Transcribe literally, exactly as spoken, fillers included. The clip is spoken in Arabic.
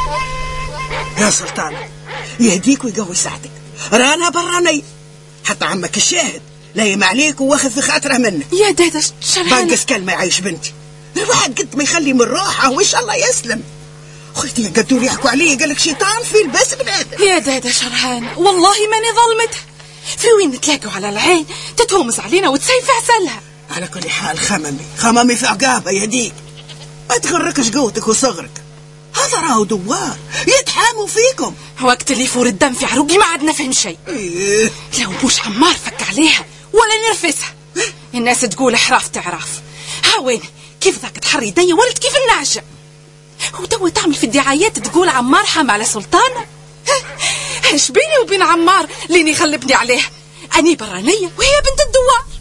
يا سلطان يهديك ويقوي ساعتك، رانا براني حتى عمك الشاهد لايم عليك وواخذ في خاطره منك. يا دادا شرحان بنقص كلمة يعيش بنتي، الواحد قد ما يخلي من روحه وإن شاء الله يسلم. خلتي قدوا يحكوا عليه قالك شيطان في الباس بنادم. يا دادا شرحان والله ماني ظلمتها، في وين نتلاقوا على العين تتهمس علينا وتسيف عسلها. على كل حال خممي خممي في عقابها يهديك، ما تغركش قوتك وصغرك، هذا راهو دوار يتحاموا فيكم. وقت اللي يفور الدم في عروقي ما عاد نفهم شيء. إيه؟ لو بوش عمار فك عليها ولا نرفسها، الناس تقول حراف تعرف. ها وين كيف ذاك تحري يدي ولد كيف النعجة، وتوا تعمل في الدعايات تقول عمار حام على سلطانة. ايش بيني وبين عمار ليني خلبني عليه؟ اني برانية وهي بنت الدوار.